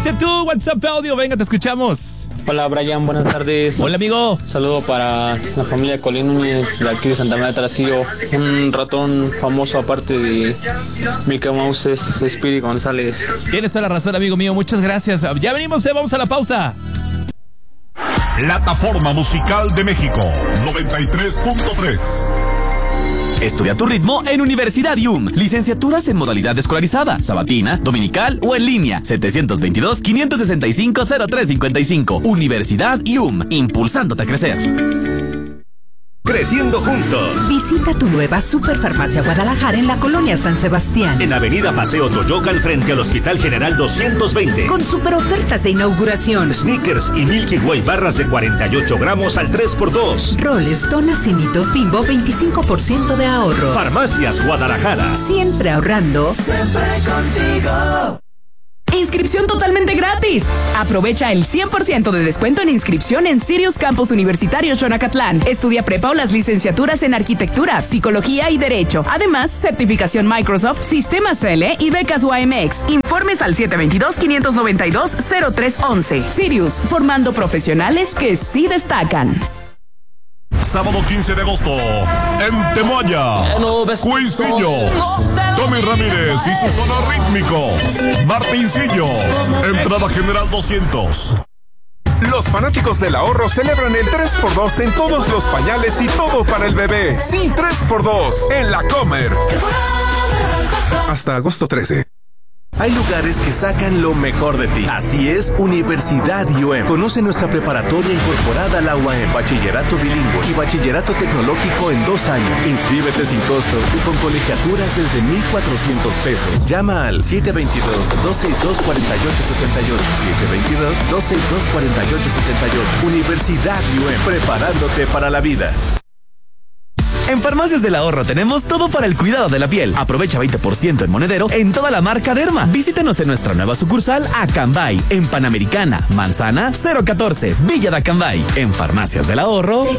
Inicia tu WhatsApp audio, venga, te escuchamos. Hola Brian, buenas tardes. Hola amigo. Saludo para la familia Colín Núñez de aquí de Santa María de Tarasquillo. Un ratón famoso aparte de Mickey Mouse es Speedy González. Tienes toda la razón, amigo mío, muchas gracias. Ya venimos, vamos a la pausa. Plataforma Musical de México 93.3. Estudia tu ritmo en Universidad IUM. Licenciaturas en modalidad escolarizada, sabatina, dominical o en línea. 722-565-0355. Universidad IUM, impulsándote a crecer. Creciendo juntos. Visita tu nueva Superfarmacia Guadalajara en la colonia San Sebastián. En Avenida Paseo Toyocan frente al Hospital General 220. Con super ofertas de inauguración. Snickers y Milky Way barras de 48 gramos al 3x2. Roles, donas y Nitos Bimbo 25% de ahorro. Farmacias Guadalajara. Siempre ahorrando. Siempre contigo. Inscripción totalmente gratis. Aprovecha el 100% de descuento en inscripción en Sirius Campus Universitario Xonacatlán. Estudia prepa o las licenciaturas en Arquitectura, Psicología y Derecho. Además, certificación Microsoft, Sistemas L y becas UAMX. Informes al 722-592-0311. Sirius, formando profesionales que sí destacan. Sábado 15 de agosto, en Temoaya, Cuisillos, Tommy Ramírez y sus Zona Rítmicos, Martincillos, entrada general 200. Los fanáticos del ahorro celebran el 3x2 en todos los pañales y todo para el bebé. Sí, 3x2 en La Comer. Hasta agosto 13. Hay lugares que sacan lo mejor de ti. Así es, Universidad IUM. Conoce nuestra preparatoria incorporada a la UAM, bachillerato bilingüe y bachillerato tecnológico en 2 años. Inscríbete sin costo y con colegiaturas desde 1,400 pesos. Llama al 722-262-4878. 722-262-4878. Universidad IUM, preparándote para la vida. En Farmacias del Ahorro tenemos todo para el cuidado de la piel. Aprovecha 20% en monedero en toda la marca Derma. Visítenos en nuestra nueva sucursal Acambay, en Panamericana, Manzana 014, Villa de Acambay. En Farmacias del Ahorro